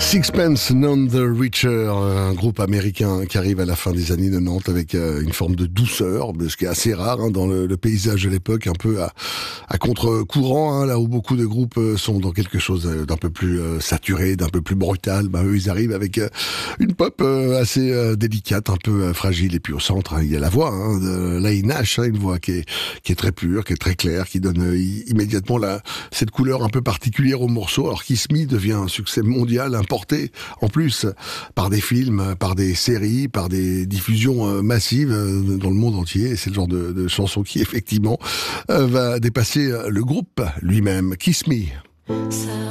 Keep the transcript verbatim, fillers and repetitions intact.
Sixpence None the Richer, un groupe américain qui arrive à la fin des années quatre-vingt-dix avec euh, une forme de douceur, ce qui est assez rare hein, dans le, le paysage de l'époque, un peu à, à contre-courant, hein, là où beaucoup de groupes sont dans quelque chose d'un peu plus euh, saturé, d'un peu plus brutal. Ben, eux, ils arrivent avec euh, une pop euh, assez euh, délicate, un peu euh, fragile, et puis au centre, hein, il y a la voix hein, de Leigh Nash, hein, une voix qui est, qui est très pure, qui est très claire, qui donne euh, immédiatement la, cette couleur un peu particulière au morceau. Alors Kiss Me devient un succès mondial, important en plus par des films, par des séries, par des diffusions massives dans le monde entier. Et c'est le genre de, de chanson qui effectivement va dépasser le groupe lui-même. Kiss Me.